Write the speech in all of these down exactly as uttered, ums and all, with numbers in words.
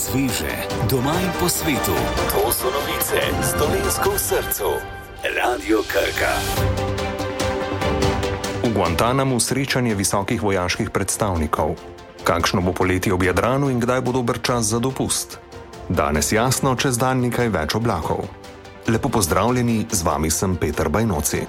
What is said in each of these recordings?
Sveže, doma in po svetu. To so novice Slovensko v srcu. Radio Krka. V Guantanamu srečanje visokih vojaških predstavnikov. Kakšno bo poletje ob Jadranu in kdaj bo dober čas za dopust? Danes jasno, čez dan nekaj več oblakov. Lepo pozdravljeni, z vami sem Peter Bajnoci.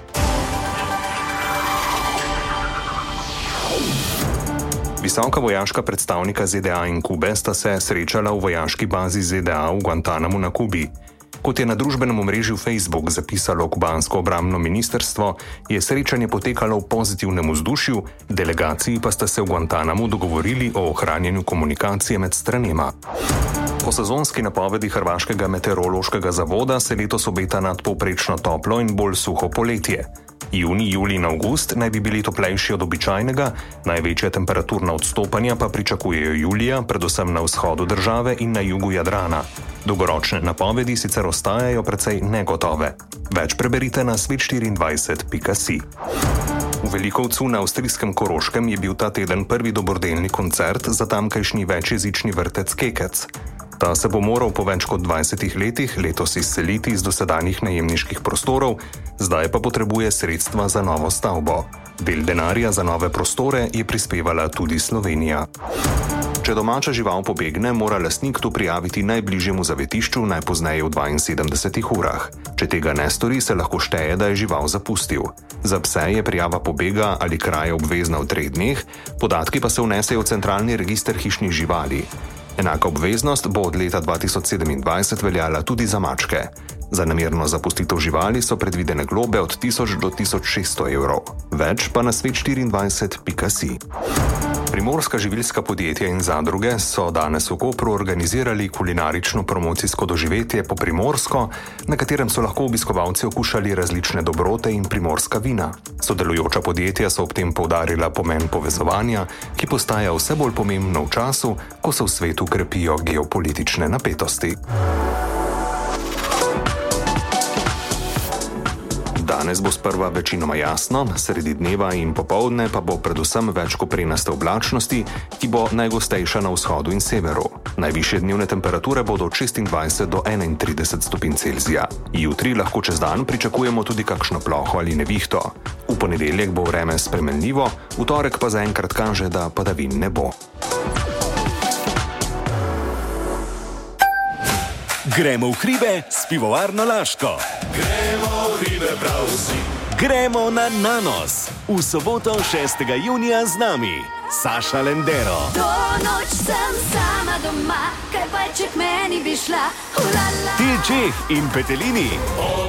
Visoka vojaška predstavnika Z D A in Kube sta se srečala v vojaški bazi Z D A v Guantanamu na Kubi. Kot je na družbenem omrežju Facebook zapisalo kubansko obrambno ministrstvo, je srečanje potekalo v pozitivnem vzdušju, delegaciji pa sta se v Guantanamu dogovorili o ohranjanju komunikacije med stranema. Po sezonski napovedi Hrvaškega meteorološkega zavoda se letos obeta nadpovprečno toplo in bolj suho poletje. Junij, julij in avgust naj bi bili toplejši od običajnega, največja temperaturna odstopanja pa pričakujejo julija, predvsem na vzhodu države in na jugu Jadrana. Dolgoročne napovedi sicer ostajajo precej negotove. Več preberite na svet štiriindvajset pika si. V Velikovcu na avstrijskem Koroškem je bil ta teden prvi dobrodelni koncert za tamkajšnji večjezični vrtec Kekec. Ta se bo moral po več kot dvajsetih letih letos izseliti iz dosedanjih najemniških prostorov, zdaj pa potrebuje sredstva za novo stavbo. Del denarja za nove prostore je prispevala tudi Slovenija. Če domača žival pobegne, mora lastnik to prijaviti najbližjemu zavetišču najpozneje v dvainsedemdesetih urah. Če tega ne stori, se lahko šteje, da je žival zapustil. Za pse je prijava pobega ali kraje obvezna v treh dneh, podatki pa se vnesejo v centralni register hišnih živali. Enaka obveznost bo od leta dva tisoč sedemindvajset veljala tudi za mačke. Za namerno zapustitev živali so predvidene globe od tisoč do tisoč šeststo evrov. Več pa na svet štiriindvajset pika si. Primorska živilska podjetja in zadruge so danes v Kopru organizirali kulinarično promocijsko doživetje po primorsko, na katerem so lahko obiskovalci okušali različne dobrote in primorska vina. Sodelujoča podjetja so ob tem poudarila pomen povezovanja, ki postaja vse bolj pomembno v času, ko se v svetu krepijo geopolitične napetosti. Danes bo sprva večinoma jasno, sredi dneva in popoldne pa bo predvsem več koprenaste oblačnosti, ki bo najgostejša na vzhodu in severu. Najvišje dnevne temperature bodo od šestindvajset do enaintrideset stopinj Celzija. Jutri lahko čez dan pričakujemo tudi kakšno ploho ali nevihto. V ponedeljek bo vreme spremenljivo, v torek pa zaenkrat kaže, da padavin ne bo. Gremo v hribe s pivovarno Laško. Gremo v hribe prav vsi. Gremo na Nanos. V soboto šestega junija z nami Saša Lendero. To noč sem sama doma, kaj pa če k meni bi šla. Ulala. Til Čeh in Petelini. O